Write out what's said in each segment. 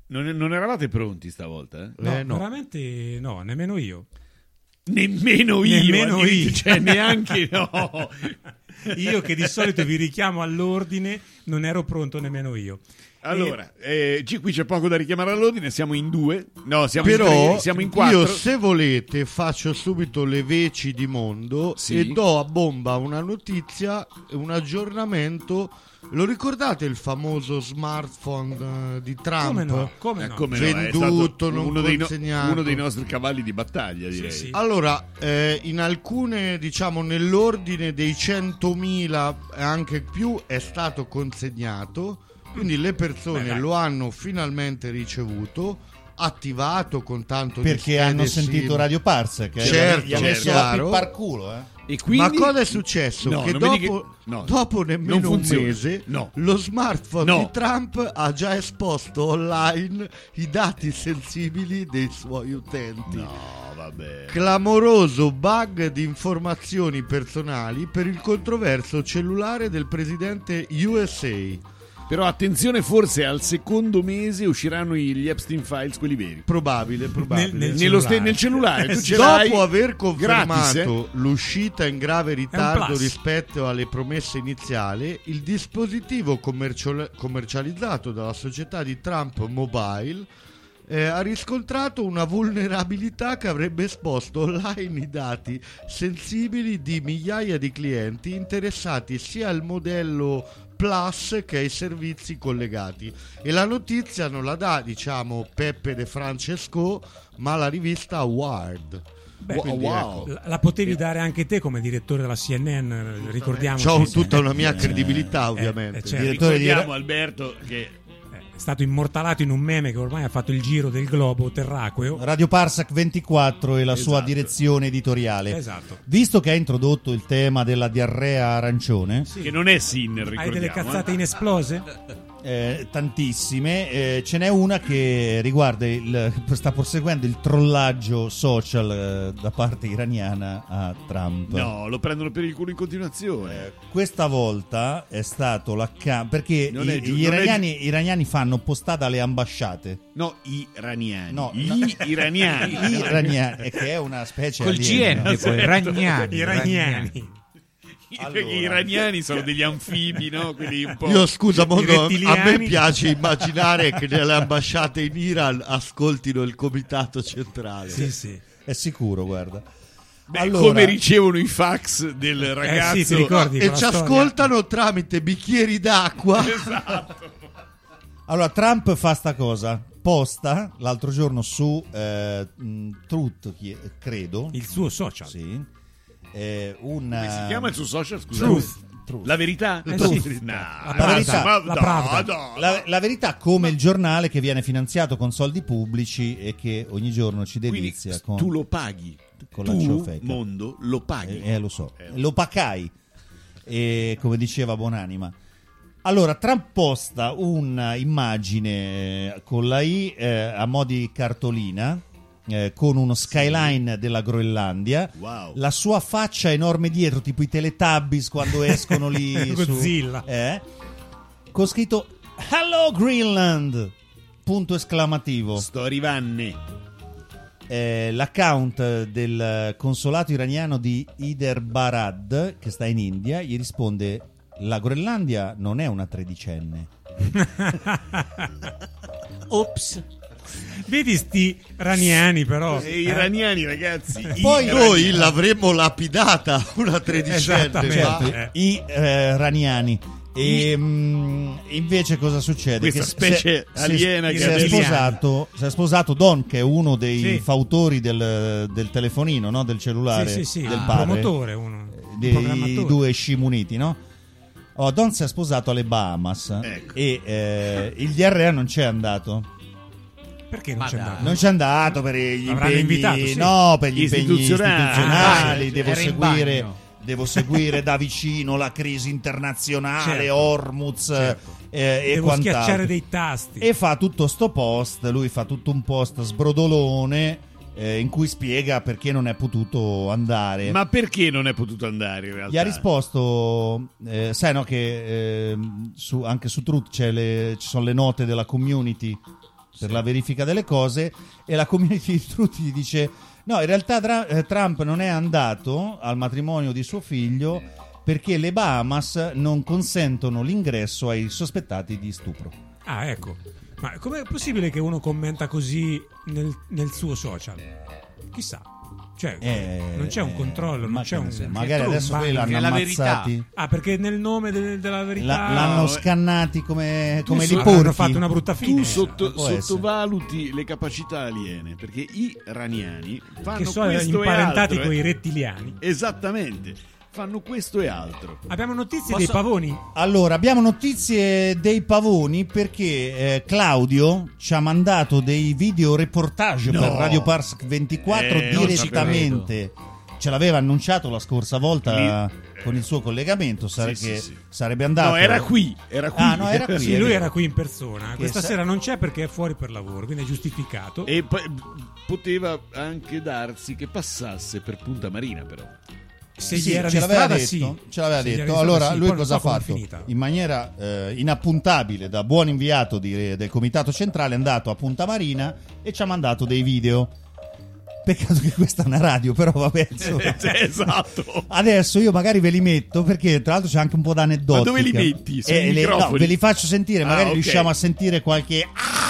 Non eravate pronti stavolta? No. Veramente no, nemmeno io. Nemmeno io. Cioè, neanche no. Io che di solito vi richiamo all'ordine, non ero pronto nemmeno io. Allora, qui c'è poco da richiamare all'ordine, siamo in 2. No, siamo in Però 3, siamo in 4. io, se volete, faccio subito le veci di mondo e do a bomba una notizia, un aggiornamento. Lo ricordate il famoso smartphone di Trump? Come no? Venduto, non consegnato. Uno dei nostri cavalli di battaglia, direi. Sì. Allora, in alcune, diciamo, nell'ordine dei 100.000 e anche più è stato consegnato, quindi le persone lo hanno finalmente ricevuto, attivato con tanto perché di hanno schede sentito SIM. Radio Parsec, Certo, gli ha messo chiaro. a pippar culo, E quindi... Ma cosa è successo? No, che non mi dopo nemmeno non un funziona. mese No. lo smartphone No. di Trump ha già esposto online i dati sensibili dei suoi utenti. No, vabbè. Clamoroso bug di informazioni personali per il controverso cellulare del presidente USA. Però attenzione, forse al secondo mese usciranno gli Epstein Files, quelli veri. Probabile. Nel cellulare. Tu ce l'hai Dopo aver confermato gratis, l'uscita in grave ritardo plus. rispetto alle promesse iniziali, il dispositivo commercializzato dalla società di Trump Mobile ha riscontrato una vulnerabilità che avrebbe esposto online i dati sensibili di migliaia di clienti interessati sia al modello Plus che ai servizi collegati. E la notizia non la dà, diciamo, Peppe De Francesco, ma la rivista Wired. Wow. Ecco. La potevi dare anche te come direttore della CNN, ricordiamoci. C'ho tutta una mia credibilità, ovviamente. certo. Ricordiamo, Alberto, che È stato immortalato in un meme che ormai ha fatto il giro del globo terracqueo. Radio Parsec 24 e la sua Esatto. direzione editoriale. Esatto. Visto che ha introdotto il tema della diarrea arancione, che non è Sinner, Hai ricordiamo. delle cazzate inesplose? tantissime, ce n'è una che riguarda sta proseguendo il trollaggio social da parte iraniana a Trump. No, lo prendono per il culo in continuazione. Questa volta è stato perché Non è giu- gli non è iraniani fanno postata alle ambasciate. No, iraniani. No, iraniani. Gli iraniani, che è una specie Col aliena. GN poi, Ragnani. Iraniani. Perché gli iraniani sono degli anfibi, no? Quelli un po'. Io scusa, Mondo, a rettiliani. me piace immaginare che nelle ambasciate in Iran ascoltino il comitato centrale. Sì. È sicuro, guarda. Beh, come ricevono i fax del ragazzo. Sì, ti ricordi E quella ci storia? ascoltano tramite bicchieri d'acqua. Esatto. Allora, Trump fa sta cosa. Posta l'altro giorno su Truth, credo. Il suo social. Sì. Come si chiama il suo social? Scusa. Truth. La verità? Sì. No, La verità. ma La Pravda. no. La verità, come il giornale che viene finanziato con soldi pubblici e che ogni giorno ci Quindi delizia con, tu lo paghi. con la Tu, ciofeca. mondo, lo paghi. Lo so. Lo pacai, come diceva Bonanima. Allora, Trump posta un'immagine con la I a mo' di cartolina, con uno skyline della Groenlandia, Wow. la sua faccia enorme dietro, tipo i Teletubbies quando escono lì Godzilla. con scritto Hello Greenland! Punto esclamativo. Sto arrivando. L'account del consolato iraniano di Hyderabad, che sta in India, gli risponde: la Groenlandia non è una tredicenne. Ops. Vedi sti raniani però. Iraniani, ragazzi. Poi Noi l'avremmo lapidata una tredicenne. Esattamente. ma- Certo, i raniani. E invece cosa succede? Questa specie aliena che si è adesso- sposato Don, che è uno dei Sì. fautori del telefonino, no? Del cellulare, Sì, del il padre, promotore, uno. dei programmatore. due scimuniti, no? Don si è sposato alle Bahamas, Ecco. e il DRA non c'è andato. Perché non c'è dai. andato? Non c'è andato per gli L'avranno impegni, invitato, sì. no, per gli impegni Istituzionali. istituzionali. Devo era in seguire, bagno. devo seguire da vicino la crisi internazionale, Certo. Hormuz, Certo. e Devo quant'altro. schiacciare dei tasti. E fa tutto sto post, lui fa tutto un post sbrodolone in cui spiega perché non è potuto andare. Ma perché non è potuto andare in realtà? Gli ha risposto, sai no che anche su Truth ci sono le note della community per la verifica delle cose, e la community di Truth gli dice no, in realtà Trump non è andato al matrimonio di suo figlio perché le Bahamas non consentono l'ingresso ai sospettati di stupro. Ah, ecco. Ma com'è possibile che uno commenta così nel suo social? Chissà. Cioè, non c'è un controllo, non c'è un... Magari adesso quelli l'hanno ammazzati. Ah, perché nel nome della verità... L'hanno scannati come tu li hanno porchi. fatto una brutta fine. Tu sottovaluti le capacità aliene, perché i iraniani fanno che sono questo imparentati e altro, con i rettiliani. Esattamente. Fanno questo e altro. Abbiamo notizie dei pavoni? Allora, abbiamo notizie dei pavoni perché Claudio ci ha mandato dei video reportage per Radio Parsec 24 direttamente. Ce l'aveva annunciato la scorsa volta con il suo collegamento, sarebbe andato. No, era qui. Ah, no, era qui. Sì, lui era qui in persona. Questa sera non c'è perché è fuori per lavoro, quindi è giustificato. E poteva anche darsi che passasse per Punta Marina, però. Se Sì, gli era ce di l'aveva strada, detto, sì. ce l'aveva Se gli detto. era di Allora strada, sì. lui Poi cosa ha non so com'è fatto? finita. In maniera inappuntabile, da buon inviato del Comitato Centrale, è andato a Punta Marina e ci ha mandato dei video. Peccato che questa è una radio, però vabbè, insomma. Esatto. Adesso io magari ve li metto, perché tra l'altro c'è anche un po' d'aneddoti. Ma dove li metti? Sui microfoni? No, ve li faccio sentire, magari ok. riusciamo a sentire qualche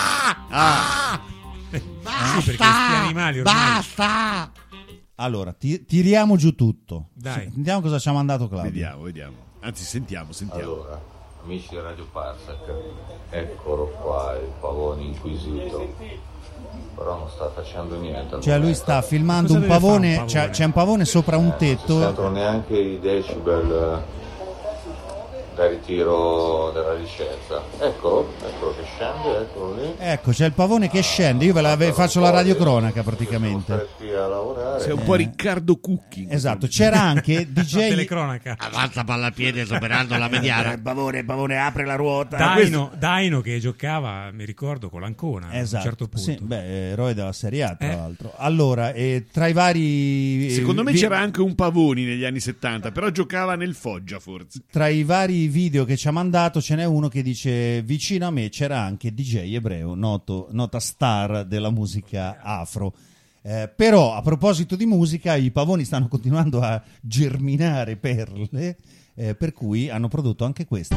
Sì, perché questi animali ormai... basta. Allora, tiriamo giù tutto. Dai. Sentiamo cosa ci ha mandato Claudio. Vediamo. Anzi, sentiamo. Allora, amici di Radio Parsec, eccolo qua, il pavone inquisito. Però non sta facendo niente. Cioè lui sta filmando Cosa un deve fare un pavone, pavone? c'è un pavone sopra un Non si tetto. sentono neanche i decibel da ritiro della licenza. Eccolo che scende, eccolo lì. Ecco, c'è il pavone che scende, io faccio la radiocronaca Siamo praticamente. stretti a lavorare. Sei un po' Riccardo Cucchi. Esatto, c'era anche La DJ telecronaca. Avanza pallapiede superando la mediana. pavone apre la ruota. Daino che giocava, mi ricordo, con l'Ancona a Esatto, un certo punto. sì, eroe della Serie A tra l'altro. Allora, tra i vari Secondo me c'era anche un Pavoni negli anni 70, però giocava nel Foggia forse. tra i vari video che ci ha mandato ce n'è uno che dice: vicino a me c'era anche DJ Ebreo, nota star della musica afro. Però a proposito di musica, i pavoni stanno continuando a germinare perle, per cui hanno prodotto anche questa.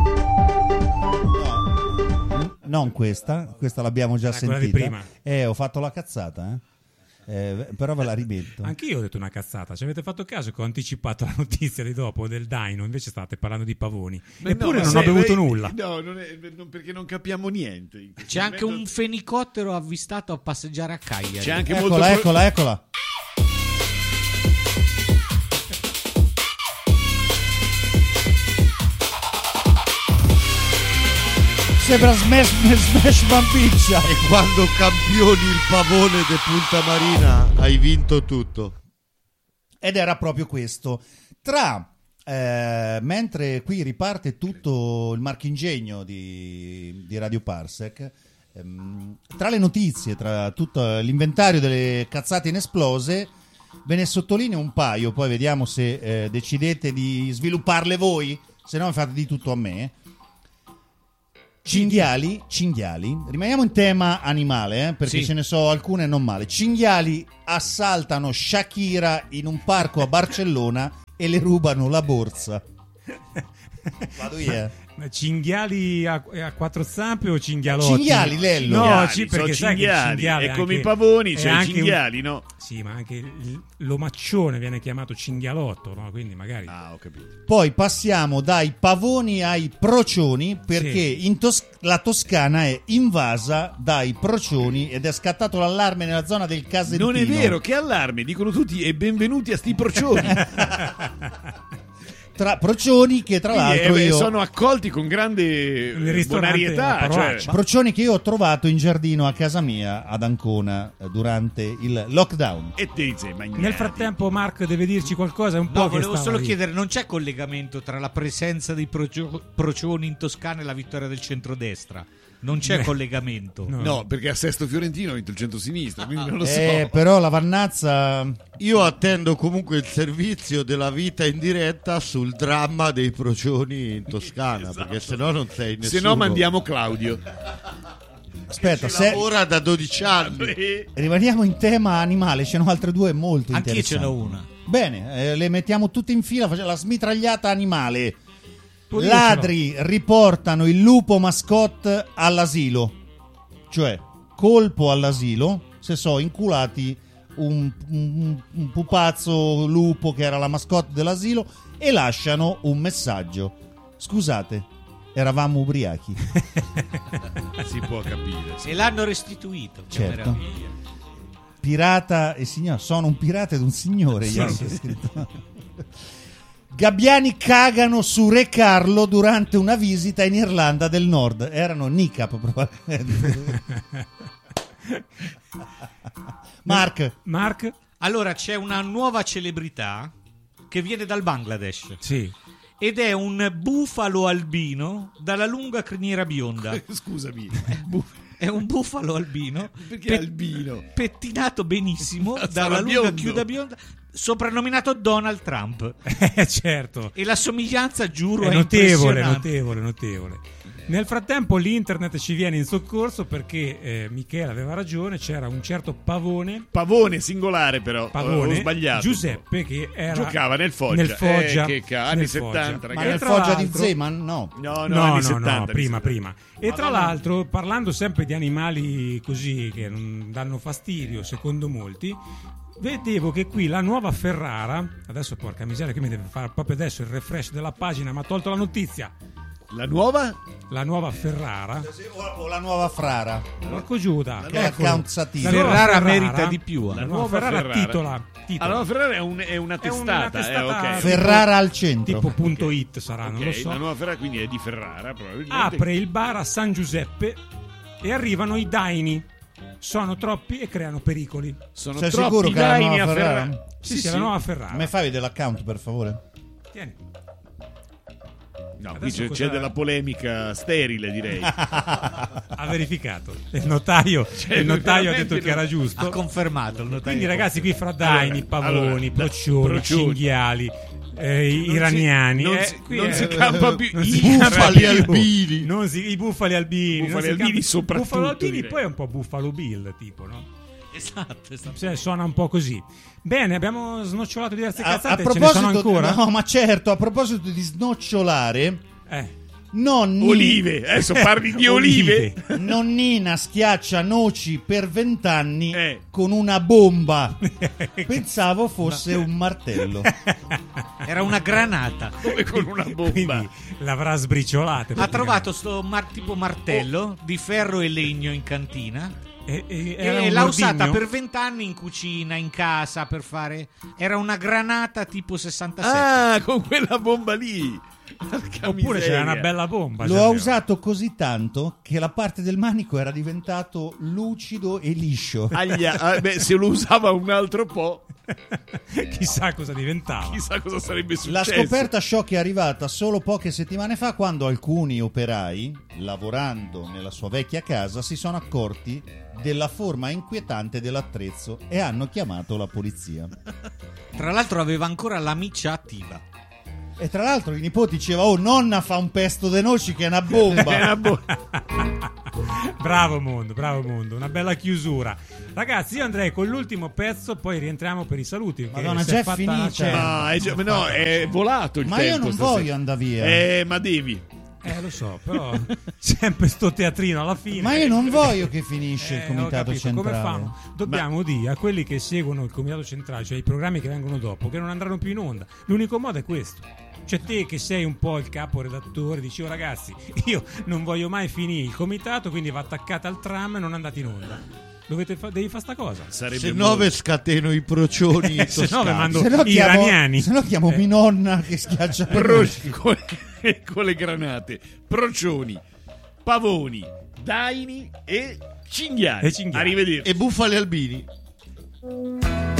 No, non questa l'abbiamo già quella di sentita. prima. Ho fatto la cazzata, però ve la rimetto. Anch'io ho detto una cazzata. Ci avete fatto caso che ho anticipato la notizia di dopo del Dino, invece state parlando di pavoni. Eppure non ho bevuto nulla. No, perché non capiamo niente. C'è anche un fenicottero avvistato a passeggiare a Cagliari. C'è anche Eccola. Sembra Smash Vampiccia. E quando campioni il pavone de Punta Marina hai vinto tutto. Ed era proprio questo. Mentre qui riparte tutto il marchingegno di Radio Parsec, tra le notizie, tra tutto l'inventario delle cazzate inesplose, ve ne sottolineo un paio, poi vediamo se decidete di svilupparle voi, se no fate di tutto a me. Cinghiali, rimaniamo in tema animale, perché Sì. ce ne so alcune non male. Cinghiali assaltano Shakira in un parco a Barcellona e le rubano la borsa. Vado io. Ma cinghiali a quattro zampe o cinghialotti? Cinghiali, Lello. No, Cinghiali, perché sono sai che il cinghiali. cinghiale È come anche- i pavoni, è cioè i anche cinghiali, no? Sì, ma anche l'omaccione viene chiamato cinghialotto, no? Quindi magari... Ah, ho capito. Poi passiamo dai pavoni ai procioni, perché Sì. la Toscana è invasa dai procioni ed è scattato l'allarme nella zona del Casentino. Non è vero, che allarme, dicono tutti e benvenuti a sti procioni. Tra procioni che tra l'altro io... sono accolti con grande Il ristorante bonarietà, alla cioè, Parolaccia. Procioni che io ho trovato in giardino a casa mia ad Ancona durante il lockdown. e te dice, magnati. Nel frattempo Mark deve dirci qualcosa, è un po' No, che volevo stava solo lì. chiedere, non c'è collegamento tra la presenza dei procioni in Toscana e la vittoria del centrodestra? Non c'è collegamento. No. No, perché a Sesto Fiorentino ha vinto il centro-sinistra, quindi non lo so. Però la Vannazza... Io attendo comunque il servizio della vita in diretta sul dramma dei procioni in Toscana, perché sennò non sei nessuno. Se no mandiamo Claudio. Aspetta, lavora da 12 anni. rimaniamo in tema animale, ce n'ho altre due molto Anch'io interessanti. ce n'ho una. Bene, le mettiamo tutte in fila, facciamo la smitragliata animale. Pure io Ladri riportano il lupo mascotte all'asilo. Cioè, colpo all'asilo, se so inculati un pupazzo lupo che era la mascotte dell'asilo e lasciano un messaggio. Scusate, eravamo ubriachi. Si può capire. Se l'hanno restituito. Che Certo. meraviglia. Pirata e signore, sono un pirata ed un signore. Sì, gli hanno sì. scritto. Gabbiani cagano su Re Carlo durante una visita in Irlanda del Nord. Erano Nicap probabilmente. Mark, Allora c'è una nuova celebrità che viene dal Bangladesh Sì. ed è un bufalo albino dalla lunga criniera bionda. Scusami. È un bufalo albino Perché albino? pettinato benissimo Sarà dalla lunga biondo. chiuda bionda, soprannominato Donald Trump. Certo. E la somiglianza, giuro, È è notevole, impressionante. notevole. Nel frattempo l'internet ci viene in soccorso perché Michele aveva ragione, c'era un certo Pavone, Singolare però. Ho sbagliato. Giuseppe, che era Giocava nel Foggia. Nel Foggia. Anni Nel 70, Foggia. ma E nel tra Foggia di l'altro- Zeman? No. No, No, anni 70. prima. E tra l'altro, parlando sempre di animali così che non danno fastidio, secondo molti, vedevo che qui la nuova Ferrara, adesso porca miseria che mi deve fare proprio adesso il refresh della pagina, mi ha tolto la notizia. La nuova? La nuova Ferrara, O la nuova Frara. porco Giuda, Che è account satirico. La nuova Ferrara merita di più. La La nuova nuova Ferrara Ferrara. titola. Ah, la nuova Ferrara è una testata. testata Ok. Ferrara al centro. tipo punto .it sarà, non lo Ok, so. La nuova Ferrara quindi è di Ferrara probabilmente. Apre il bar a San Giuseppe e arrivano i daini. Sono troppi e creano pericoli. Sono Sei troppi sicuro che è la daini nuova a Ferrara? Ferrara? Sì, la nuova Ferrara. Me fai vedere l'account per favore? Tieni. No, qui Adesso c'è cosa- della polemica sterile, direi. Ha verificato. Il notaio, Cioè, il notaio ha veramente detto che era Ha giusto. confermato il notaio. Quindi ragazzi qui fra daini, Allora, pavoni, procioni, procioni. cinghiali, iraniani. qui non è- si campa più. non si i campa bufali più. albini. Non si- I bufali albini. Bufali non si albini campa- soprattutto, Bufalo albini direi. poi è un po' Buffalo Bill, tipo, no? Esatto. Cioè, suona un po' così. Bene, abbiamo snocciolato diverse A cazzate, ce ne sono ancora? no, ma certo, a proposito di snocciolare, Olive, adesso parli di olive. nonnina schiaccia noci per 20 anni con una Eh. bomba. Pensavo fosse un martello. Era una granata. Come con una bomba. Quindi l'avrà sbriciolata. Ha trovato sto tipo martello di ferro e legno in cantina era e un l'ha ordigno? usata per 20 anni in cucina, in casa, per fare... Era una granata tipo 67. Ah, con quella bomba lì. Porca Oppure miseria. c'era una bella bomba. Lo cioè, ha usato così tanto che la parte del manico era diventato lucido e liscio. Se lo usava un altro po', Chissà cosa diventava. chissà cosa sarebbe successo. La scoperta shock è arrivata solo poche settimane fa, quando alcuni operai, lavorando nella sua vecchia casa, si sono accorti della forma inquietante dell'attrezzo e hanno chiamato la polizia. Tra l'altro aveva ancora la miccia attiva. E tra l'altro i nipoti diceva: oh, nonna fa un pesto de noci che è una bomba. È una Bravo mondo, una bella chiusura. Ragazzi, io andrei con l'ultimo pezzo, poi rientriamo per i saluti. perché Madonna, si già è fatta finita. la cena. No, è volato il Ma tempo. io non stasera. voglio andare via. Ma devi. Lo so, però sempre sto teatrino alla fine. Ma io non voglio che finisce il ho comitato capito, come centrale. fanno? Dobbiamo dire a quelli che seguono il comitato centrale, cioè i programmi che vengono dopo, che non andranno più in onda. L'unico modo è questo. Cioè te che sei un po' il caporedattore dici: oh ragazzi, io non voglio mai finire il comitato, quindi va attaccata al tram e non andate in onda. Devi fare sta cosa. Sarebbe Se no ve scateno i procioni Se no toscani. ve mando Se no i iraniani. se no chiamo mia nonna che schiaccia con le granate, procioni, pavoni, daini e cinghiali. E cinghiali. Arrivederci. E bufali albini.